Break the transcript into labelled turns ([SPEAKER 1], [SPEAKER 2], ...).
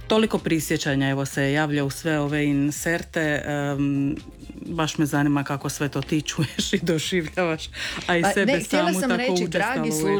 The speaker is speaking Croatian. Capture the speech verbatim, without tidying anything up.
[SPEAKER 1] toliko prisjećanja evo se javlja u sve ove inserte. Um, baš me zanima kako sve to ti čuješ i doživljavaš, a i
[SPEAKER 2] Pa,
[SPEAKER 1] sebe
[SPEAKER 2] ne,
[SPEAKER 1] samu
[SPEAKER 2] sam
[SPEAKER 1] tako
[SPEAKER 2] reći,
[SPEAKER 1] učestalo
[SPEAKER 2] dragi
[SPEAKER 1] u